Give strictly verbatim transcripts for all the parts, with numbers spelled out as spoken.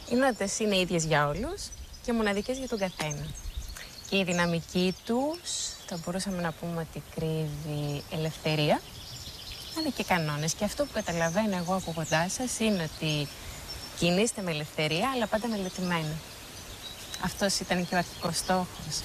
Οι νότες είναι ίδιες για όλους και μοναδικές για τον καθένα. Και η δυναμική τους θα μπορούσαμε να πούμε ότι κρύβει ελευθερία, αλλά και κανόνες. Και αυτό που καταλαβαίνω εγώ από κοντά σας είναι ότι κινείστε με ελευθερία, αλλά πάντα μελετημένα. Αυτός ήταν και ο αρχικός στόχος.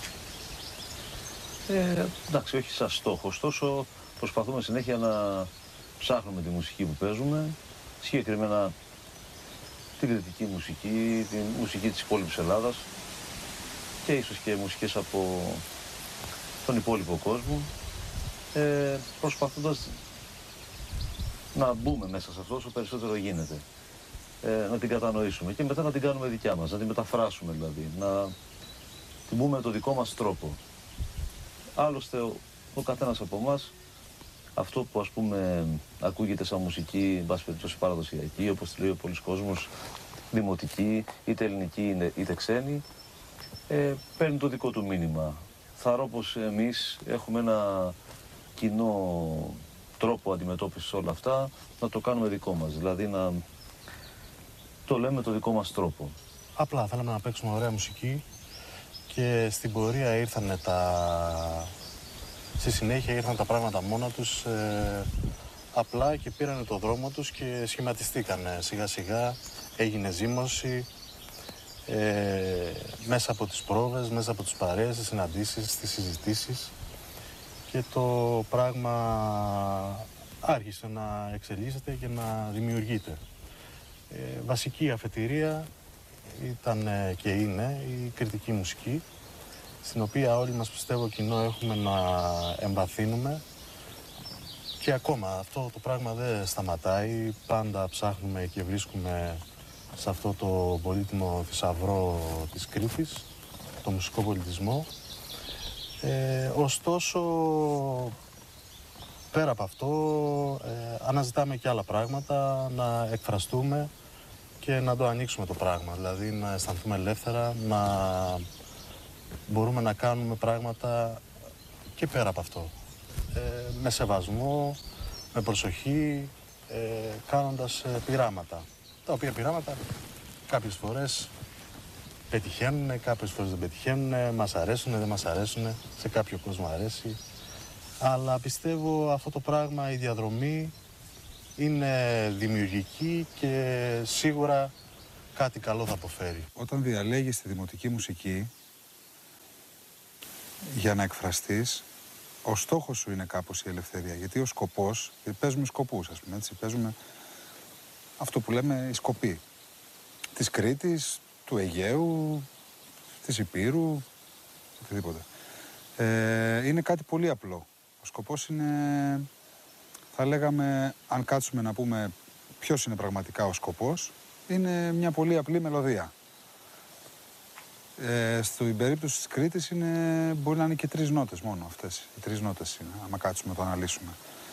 Ε, εντάξει, όχι σαν στόχο, ωστόσο προσπαθούμε συνέχεια να ψάχνουμε τη μουσική που παίζουμε, συγκεκριμένα την κριτική μουσική, τη μουσική της υπόλοιπης Ελλάδας και ίσως και μουσικές από τον υπόλοιπο κόσμο, ε, προσπαθώντας να μπούμε μέσα σε αυτό όσο περισσότερο γίνεται, ε, να την κατανοήσουμε και μετά να την κάνουμε δικιά μας, να την μεταφράσουμε δηλαδή, να την μπούμε με το δικό μας τρόπο. Άλλωστε, ο, ο καθένας από εμάς, αυτό που ας πούμε ακούγεται σαν μουσική, εν πάση περιπτώσει παραδοσιακή, όπως τη λέει ο πολλής κόσμος, δημοτική, είτε ελληνική είτε ξένη, ε, παίρνει το δικό του μήνυμα. Θαρώ πως εμείς έχουμε ένα κοινό τρόπο αντιμετώπισης όλα αυτά, να το κάνουμε δικό μας, δηλαδή να το λέμε το δικό μας τρόπο. Απλά θέλαμε να παίξουμε ωραία μουσική και στην πορεία ήρθαν τα... Στη συνέχεια ήρθαν τα πράγματα μόνα τους, ε, απλά και πήραν το δρόμο τους και σχηματιστήκανε σιγά σιγά, έγινε ζύμωση, ε, μέσα από τις πρόβες, μέσα από τις παρέες, τις συναντήσεις, τις συζητήσεις και το πράγμα άρχισε να εξελίσσεται και να δημιουργείται. Ε, βασική αφετηρία ήταν και είναι η κριτική μουσική, στην οποία όλοι μας πιστεύω κοινό έχουμε να εμβαθύνουμε και ακόμα αυτό το πράγμα δεν σταματάει, πάντα ψάχνουμε και βρίσκουμε σε αυτό το πολύτιμο θησαυρό της Κρήτης, το μουσικό πολιτισμό. Ε, ωστόσο, πέρα από αυτό, ε, αναζητάμε και άλλα πράγματα, να εκφραστούμε και να το ανοίξουμε το πράγμα, δηλαδή να αισθανθούμε ελεύθερα, να μπορούμε να κάνουμε πράγματα και πέρα από αυτό. Ε, με σεβασμό, με προσοχή, ε, κάνοντας ε, πειράματα. Τα οποία πειράματα κάποιες φορές πετυχαίνουν, κάποιες φορές δεν πετυχαίνουν, μας αρέσουν, δεν μας αρέσουν, σε κάποιο κόσμο αρέσει. Αλλά πιστεύω αυτό το πράγμα, η διαδρομή, είναι δημιουργική και σίγουρα κάτι καλό θα αποφέρει. Όταν διαλέγεις τη δημοτική μουσική για να εκφραστείς, ο στόχος σου είναι κάπως η ελευθερία. Γιατί ο σκοπός, γιατί παίζουμε σκοπούς, ας πούμε, έτσι, παίζουμε αυτό που λέμε η σκοπή. Της Κρήτης, του Αιγαίου, της Υπήρου, οτιδήποτε. Ε, είναι κάτι πολύ απλό. Ο σκοπός είναι, θα λέγαμε, αν κάτσουμε να πούμε ποιος είναι πραγματικά ο σκοπός, είναι μια πολύ απλή μελωδία. Ε, στην περίπτωση της Κρήτης είναι, μπορεί να είναι και τρεις νότες μόνο αυτές. Οι τρεις νότες είναι, άμα κάτσουμε να το αναλύσουμε.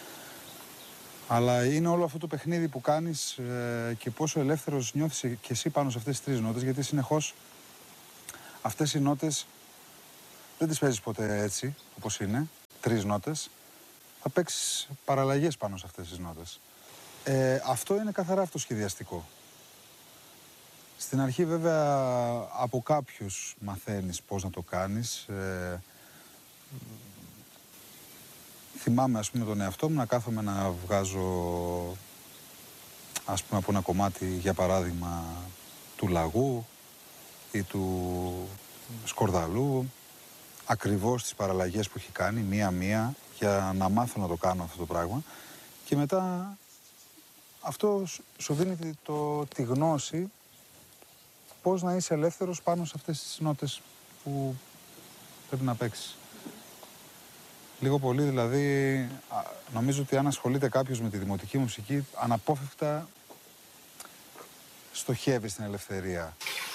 Αλλά είναι όλο αυτό το παιχνίδι που κάνεις ε, και πόσο ελεύθερος νιώθεις και εσύ πάνω σε αυτές τις τρεις νότες, γιατί συνεχώς αυτές οι νότες δεν τις παίζεις ποτέ έτσι, όπως είναι, τρεις νότες. Θα παίξεις παραλλαγές πάνω σε αυτές τις νότες. Ε, αυτό είναι καθαρά αυτοσχεδιαστικό. Στην αρχή βέβαια από κάποιους μαθαίνεις πώς να το κάνεις. Ε, θυμάμαι ας πούμε τον εαυτό μου να κάθομαι να βγάζω ας πούμε από ένα κομμάτι για παράδειγμα του Λαγού ή του Σκορδαλού ακριβώς τις παραλλαγές που έχει κάνει μία-μία για να μάθω να το κάνω αυτό το πράγμα και μετά αυτό σου δίνει το, τη γνώση πώς να είσαι ελεύθερος πάνω σε αυτές τις νότες που πρέπει να παίξεις. Λίγο πολύ δηλαδή, νομίζω ότι αν ασχολείται κάποιος με τη δημοτική μουσική, αναπόφευκτα στοχεύει στην ελευθερία.